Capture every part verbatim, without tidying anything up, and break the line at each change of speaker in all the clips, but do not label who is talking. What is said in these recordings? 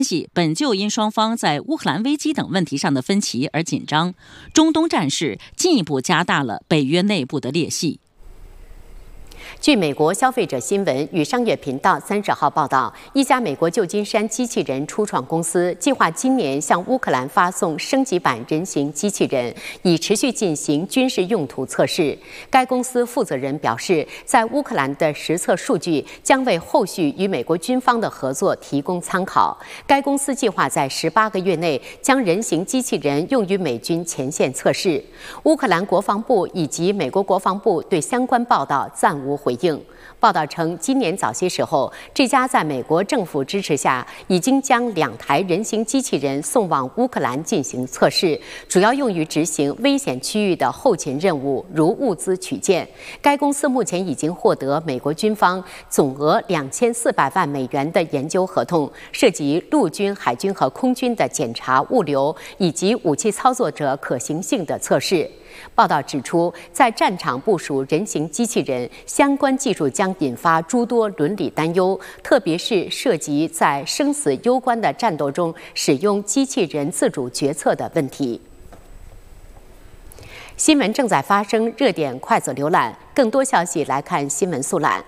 系本就因双方在乌克兰危机等问题上的分歧而紧张，中东战事进一步加大了北约内部的裂隙。
据美国消费者新闻与商业频道三十号报道，一家美国旧金山机器人初创公司计划今年向乌克兰发送升级版人形机器人，以持续进行军事用途测试。该公司负责人表示，在乌克兰的实测数据将为后续与美国军方的合作提供参考。该公司计划在十八个月内将人形机器人用于美军前线测试。乌克兰国防部以及美国国防部对相关报道暂无回应。报道称，今年早些时候，这家在美国政府支持下已经将两台人形机器人送往乌克兰进行测试，主要用于执行危险区域的后勤任务，如物资取件。该公司目前已经获得美国军方总额两千四百万美元的研究合同，涉及陆军、海军和空军的检查、物流以及武器操作者可行性的测试。报道指出，在战场部署人形机器人相关技术将引发诸多伦理担忧，特别是涉及在生死攸关的战斗中使用机器人自主决策的问题。新闻正在发生，热点快速浏览，更多消息来看新闻速览。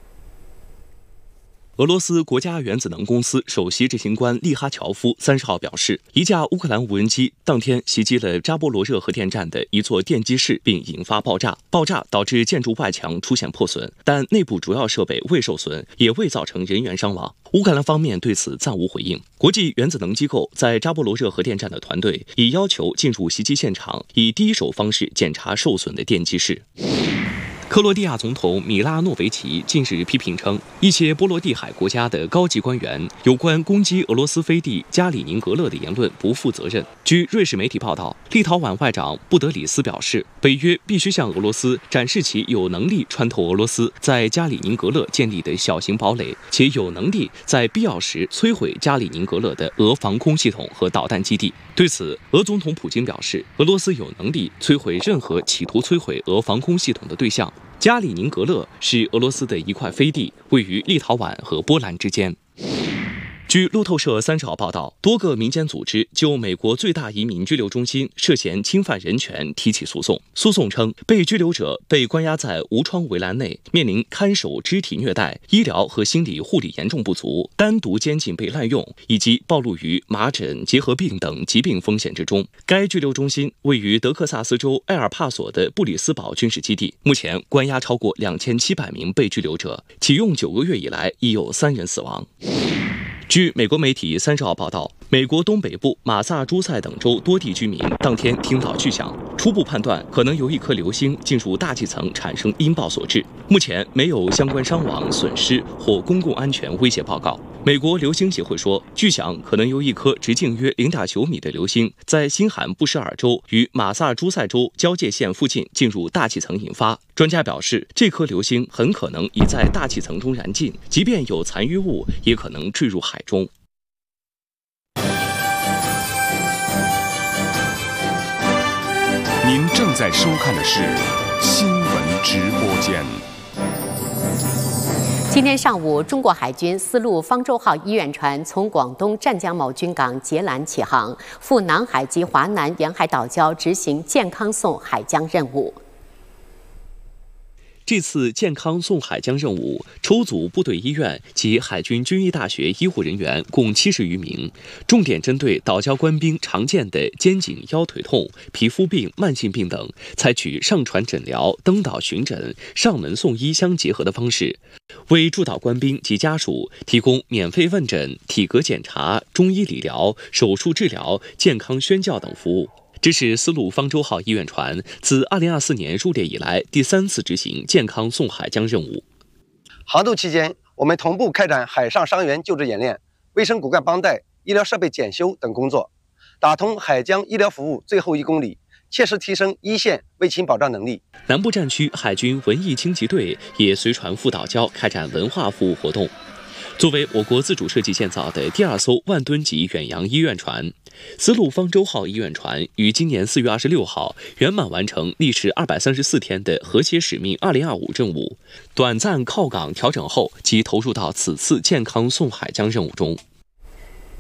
俄罗斯国家原子能公司首席执行官利哈乔夫三十号表示，一架乌克兰无人机当天袭击了扎波罗热核电站的一座电机室，并引发爆炸。爆炸导致建筑外墙出现破损，但内部主要设备未受损，也未造成人员伤亡。乌克兰方面对此暂无回应。国际原子能机构在扎波罗热核电站的团队已要求进入袭击现场，以第一手方式检查受损的电机室。克罗地亚总统米拉诺维奇近日批评称，一些波罗的海国家的高级官员有关攻击俄罗斯飞地加里宁格勒的言论不负责任。据瑞士媒体报道，立陶宛外长布德里斯表示，北约必须向俄罗斯展示其有能力穿透俄罗斯在加里宁格勒建立的小型堡垒，且有能力在必要时摧毁加里宁格勒的俄防空系统和导弹基地。对此，俄总统普京表示，俄罗斯有能力摧毁任何企图摧毁俄防空系统的对象。加里宁格勒是俄罗斯的一块飞地，位于立陶宛和波兰之间。据路透社三十号报道，多个民间组织就美国最大移民拘留中心涉嫌侵犯人权提起诉讼。诉讼称，被拘留者被关押在无窗围栏内，面临看守肢体虐待、医疗和心理护理严重不足、单独监禁被滥用，以及暴露于麻疹、结核病等疾病风险之中。该拘留中心位于德克萨斯州埃尔帕索的布里斯堡军事基地，目前关押超过两千七百名被拘留者，启用九个月以来已有三人死亡。据美国媒体三十号报道，美国东北部马萨诸塞等州多地居民当天听到巨响，初步判断可能由一颗流星进入大气层产生音爆所致。目前没有相关伤亡、损失或公共安全威胁报告。美国流星协会说，巨响可能由一颗直径约 零点九米的流星在新罕布什尔州与马萨诸塞州交界线附近进入大气层引发。专家表示，这颗流星很可能已在大气层中燃尽，即便有残余物，也可能坠入海中。
您正在收看的是新闻直播间。
今天上午，中国海军丝路方舟号医院船从广东湛江某军港截拦起航，赴南海及华南沿海岛礁执行健康送海疆任务。
这次健康送海疆任务抽组部队医院及海军军医大学医护人员共七十余名，重点针对岛礁官兵常见的肩颈腰腿痛、皮肤病、慢性病等，采取上船诊疗、登岛巡诊、上门送医相结合的方式，为驻岛官兵及家属提供免费问诊、体格检查、中医理疗、手术治疗、健康宣教等服务。这是丝路方舟号医院船自二零二四年入列以来第三次执行健康送海疆任务。
航渡期间，我们同步开展海上伤员救治演练、卫生骨干帮带、医疗设备检修等工作，打通海疆医疗服务最后一公里，切实提升一线卫勤保障能力。
南部战区海军文艺轻骑队也随船赴岛礁开展文化服务活动。作为我国自主设计建造的第二艘万吨级远洋医院船，丝路方舟号医院船于今年四月二十六号圆满完成历时二百三十四天的和谐使命二零二五任务，短暂靠港调整后即投入到此次健康送海疆任务中。